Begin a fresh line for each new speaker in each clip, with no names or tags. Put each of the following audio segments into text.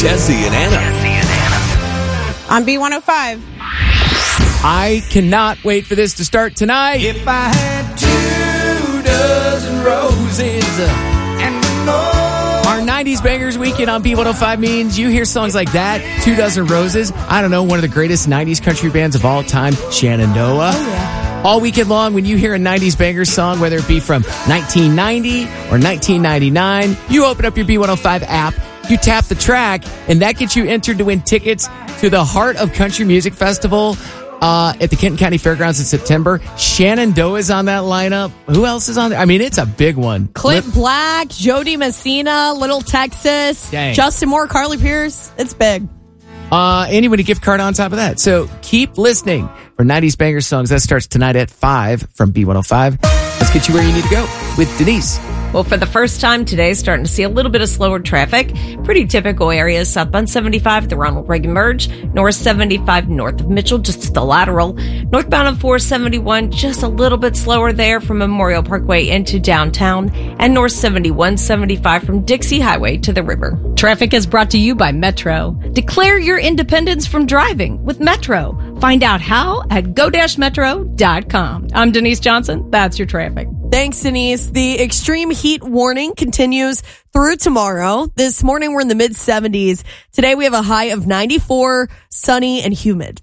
Jesse and Anna.
On B105.
I cannot wait for this to start tonight.
If I had 2 dozen roses and
Our 90s Bangers Weekend on B105 means you hear songs like that, 2 Dozen Roses. I don't know, one of the greatest 90s country bands of all time, Shenandoah.
Oh, yeah.
All weekend long, when you hear a 90s Bangers song, whether it be from 1990 or 1999, you open up your B105 app, you tap the track, and that gets you entered to win tickets to the Heart of Country Music Festival at the Kenton County Fairgrounds in September. Shenandoah is on that lineup. Who else is on there? I mean, it's a big one.
Clint Black, Jody Messina, Little Texas,
Dang.
Justin Moore, Carly Pierce. It's big.
Anybody gift card on top of that. So keep listening for 90s Banger songs. That starts tonight at 5 from B105. Let's get you where you need to go with Denise.
Well, for the first time today, starting to see a little bit of slower traffic. Pretty typical areas. Southbound 75, the Ronald Reagan Merge. North 75, north of Mitchell, just the lateral. Northbound on 471, just a little bit slower there from Memorial Parkway into downtown. And North 71, 75 from Dixie Highway to the river. Traffic is brought to you by Metro. Declare your independence from driving with Metro. Find out how at go-metro.com. I'm Denise Johnson. That's your traffic.
Thanks, Denise. The extreme heat warning continues through tomorrow. This morning, we're in the mid-70s. Today, we have a high of 94, sunny, and humid.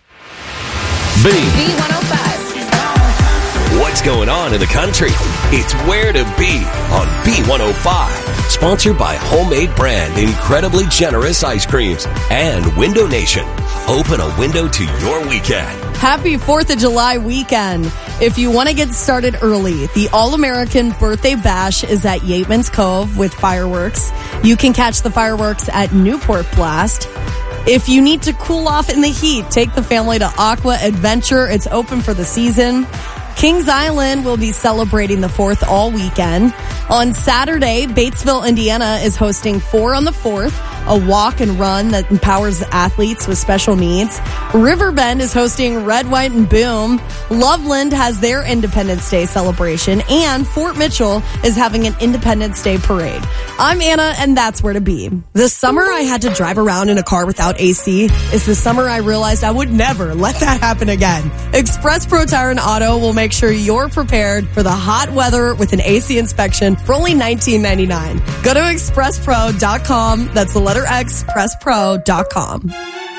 B105. What's going on in the country? It's Where to Be on B105. Sponsored by Homemade Brand Incredibly Generous Ice Creams and Window Nation. Open a window to your weekend.
Happy 4th of July weekend. If you want to get started early, the All-American Birthday Bash is at Yateman's Cove with fireworks. You can catch the fireworks at Newport Blast. If you need to cool off in the heat, take the family to Aqua Adventure. It's open for the season. Kings Island will be celebrating the 4th all weekend. On Saturday, Batesville, Indiana is hosting 4 on the 4th, a walk and run that empowers athletes with special needs. Riverbend is hosting Red, White, and Boom. Loveland has their Independence Day celebration, and Fort Mitchell is having an Independence Day parade. I'm Anna, and that's Where to Be. The summer I had to drive around in a car without AC is the summer I realized I would never let that happen again. Express Pro Tire and Auto will make sure you're prepared for the hot weather with an AC inspection for only $19.99. Go to expresspro.com. That's the letter X, presspro.com.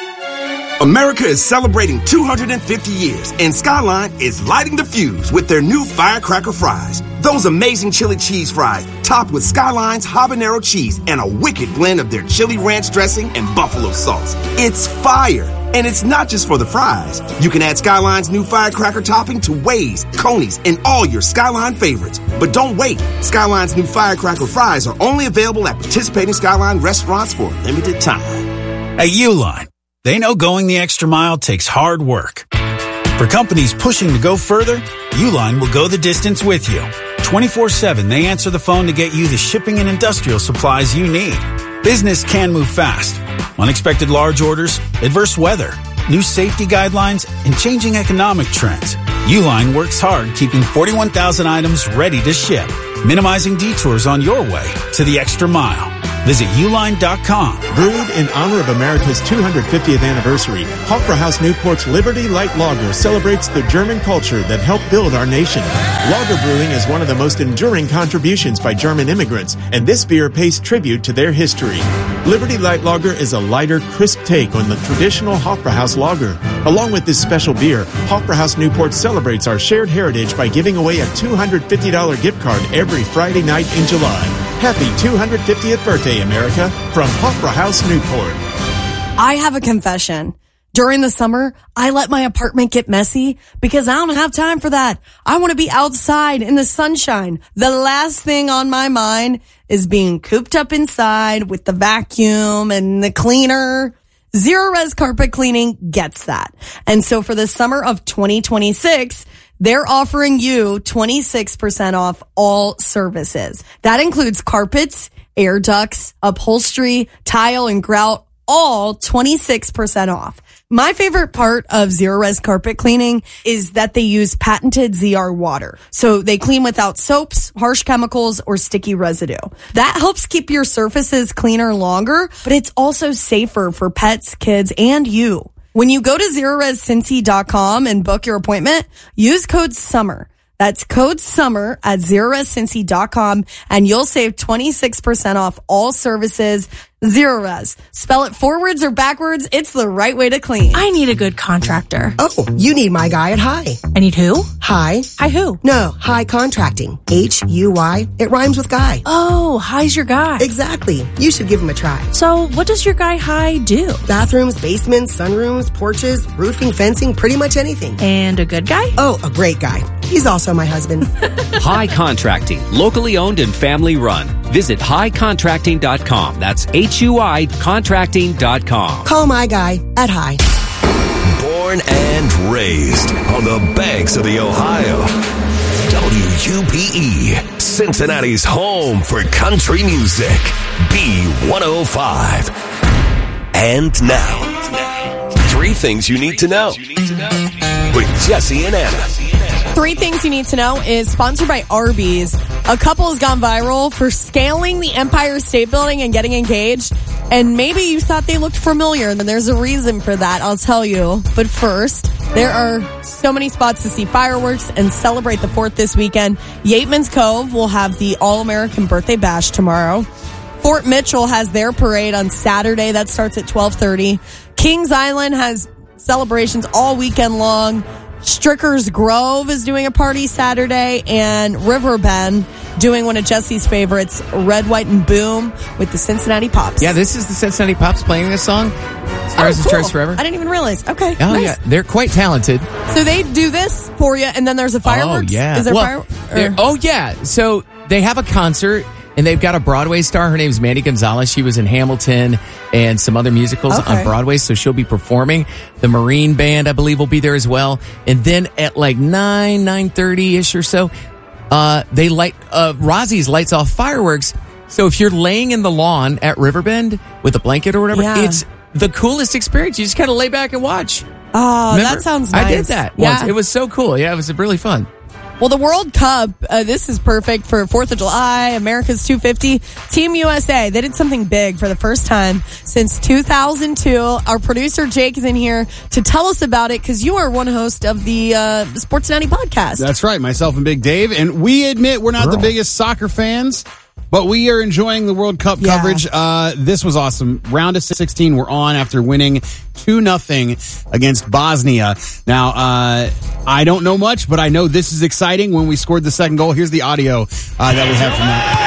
America is celebrating 250 years, and Skyline is lighting the fuse with their new firecracker fries. Those amazing chili cheese fries, topped with Skyline's habanero cheese and a wicked blend of their chili ranch dressing and buffalo sauce. It's fire, and it's not just for the fries. You can add Skyline's new firecracker topping to Waze, Coney's, and all your Skyline favorites. But don't wait. Skyline's new firecracker fries are only available at participating Skyline restaurants for a limited time.
At Uline, they know going the extra mile takes hard work. For companies pushing to go further, Uline will go the distance with you. 24/7, they answer the phone to get you the shipping and industrial supplies you need. Business can move fast. Unexpected large orders, adverse weather, new safety guidelines, and changing economic trends. Uline works hard keeping 41,000 items ready to ship, minimizing detours on your way to the extra mile. Visit uline.com.
Brewed in honor of America's 250th anniversary, Hofbrauhaus Newport's Liberty Light Lager celebrates the German culture that helped build our nation. Lager brewing is one of the most enduring contributions by German immigrants, and this beer pays tribute to their history. Liberty Light Lager is a lighter, crisp take on the traditional Hofbrauhaus lager. Along with this special beer, Hofbrauhaus Newport celebrates our shared heritage by giving away a $250 gift card every Friday night in July. Happy 250th birthday, America, from Hofbrauhaus Newport.
I have a confession. During the summer, I let my apartment get messy because I don't have time for that. I want to be outside in the sunshine. The last thing on my mind is being cooped up inside with the vacuum and the cleaner. Zero Res Carpet Cleaning gets that. And so for the summer of 2026, they're offering you 26% off all services. That includes carpets, air ducts, upholstery, tile and grout, all 26% off. My favorite part of Zero Res carpet cleaning is that they use patented ZR water. So they clean without soaps, harsh chemicals, or sticky residue. That helps keep your surfaces cleaner longer, but it's also safer for pets, kids, and you. When you go to ZeroResCincy.com and book your appointment, use code SUMMER. That's code SUMMER at ZeroResCincy.com, and you'll save 26% off all services. Zero Res. Spell it forwards or backwards, it's the right way to clean.
I need a good contractor.
Oh, you need my guy at High.
I need who?
High.
Hi who?
No, High Contracting. H-U-Y. It rhymes with guy.
Oh, High's your guy.
Exactly. You should give him a try.
So what does your guy High do?
Bathrooms, basements, sunrooms, porches, roofing, fencing, pretty much anything.
And a good guy?
Oh, a great guy. He's also my husband.
High Contracting, locally owned and family run. Visit highcontracting.com. That's HUI contracting.com.
Call my guy at High.
Born and raised on the banks of the Ohio. WUPE, Cincinnati's home for country music. B105. And now, 3 things you need to know with Jesse and Anna.
3 things you need to know is sponsored by Arby's. A couple has gone viral for scaling the Empire State Building and getting engaged. And maybe you thought they looked familiar, and there's a reason for that, I'll tell you. But first, there are so many spots to see fireworks and celebrate the 4th this weekend. Yateman's Cove will have the All-American Birthday Bash tomorrow. Fort Mitchell has their parade on Saturday. That starts at 12:30. Kings Island has celebrations all weekend long. Stricker's Grove is doing a party Saturday, and Riverbend doing one of Jesse's favorites, Red, White, and Boom with the Cincinnati Pops.
Yeah, this is the Cincinnati Pops playing this song. Stars and Stripes Forever.
I didn't even realize. Okay.
Oh,
nice.
yeah. They're quite talented.
So they do this for you, and then there's a fireworks?
Oh, yeah.
Is there
Oh, yeah. So they have a concert, and they've got a Broadway star. Her name's Mandy Gonzalez. She was in Hamilton and some other musicals on Broadway, so she'll be performing. The Marine Band, I believe, will be there as well. And then at like 9:30-ish or so, they light, Rosie's lights off fireworks. So if you're laying in the lawn at Riverbend with a blanket or whatever, it's the coolest experience. You just kind of lay back and watch.
Oh,
Remember?
that sounds nice.
I did that once. It was so cool. Yeah, it was really fun.
Well, the World Cup, this is perfect for 4th of July, America's 250. Team USA, they did something big for the first time since 2002. Our producer, Jake, is in here to tell us about it because you are one host of the Sportsnetty podcast.
That's right, myself and Big Dave. And we admit we're not the biggest soccer fans, but we are enjoying the World Cup coverage. This was awesome. Round of 16 we're on after winning 2-0 against Bosnia. Now, I don't know much, but I know this is exciting. When we scored the second goal, here's the audio that we have from that.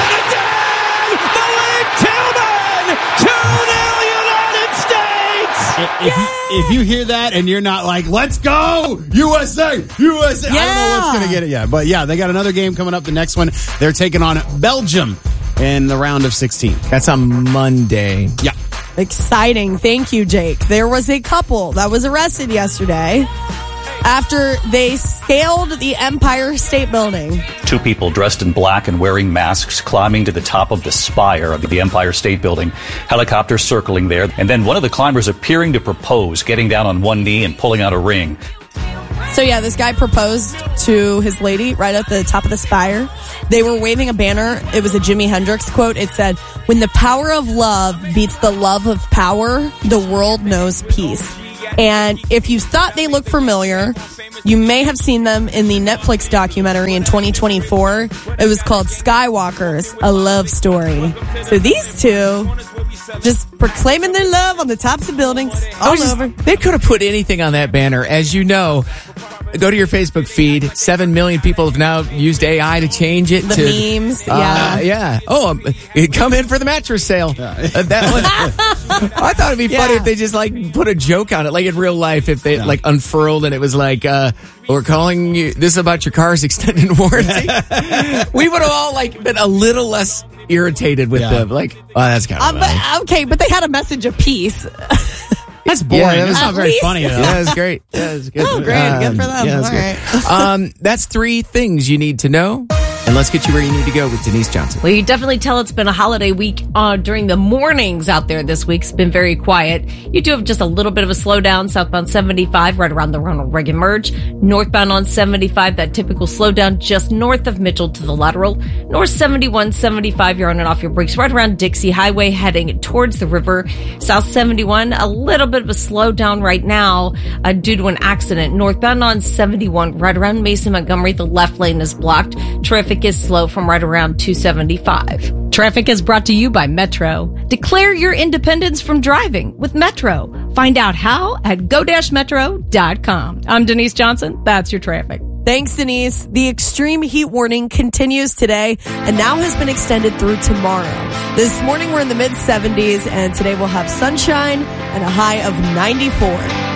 If you hear that and you're not like, let's go, USA, USA, I don't know what's going to get it yet. But yeah, they got another game coming up. The next one, they're taking on Belgium in the round of 16.
That's on Monday.
Yeah.
Exciting. Thank you, Jake. There was a couple that was arrested yesterday after they scaled the Empire State Building.
2 people dressed in black and wearing masks climbing to the top of the spire of the Empire State Building. Helicopters circling there. And then one of the climbers appearing to propose, getting down on one knee and pulling out a ring.
So yeah, this guy proposed to his lady right at the top of the spire. They were waving a banner. It was a Jimi Hendrix quote. It said, "When the power of love beats the love of power, the world knows peace." And if you thought they looked familiar, you may have seen them in the Netflix documentary in 2024. It was called Skywalkers, A Love Story. So these two just proclaiming their love on the tops of buildings all over.
They could have put anything on that banner. As you know, go to your Facebook feed. 7 million people have now used AI to change it.
The memes,
yeah. Oh, come in for the mattress sale. That one. I thought it'd be funny if they just like put a joke on it, like in real life, if they like unfurled and it was like, we're calling you this about your car's extended warranty. We would have all like been a little less irritated with them. Like, oh, that's kind of
okay, but they had a message of peace.
That's boring.
Yeah,
that's not very funny, though.
Yeah, it's great. Yeah, it's good.
Oh, great. Good for them.
Yeah,
all right.
That's 3 things you need to know. And let's get you where you need to go with Denise Johnson.
Well, you definitely tell it's been a holiday week during the mornings out there this week. It's been very quiet. You do have just a little bit of a slowdown southbound 75 right around the Ronald Reagan merge. Northbound on 75, that typical slowdown just north of Mitchell to the lateral. North 71, 75, you're on and off your brakes right around Dixie Highway heading towards the river. South 71, a little bit of a slowdown right now due to an accident. Northbound on 71 right around Mason Montgomery, the left lane is blocked. Traffic is slow from right around 275. Traffic is brought to you by Metro. Declare your independence from driving with Metro. Find out how at go-metro.com. I'm Denise Johnson. That's your traffic.
Thanks, Denise. The extreme heat warning continues today and now has been extended through tomorrow. This morning we're in the mid-70s and today we'll have sunshine and a high of 94.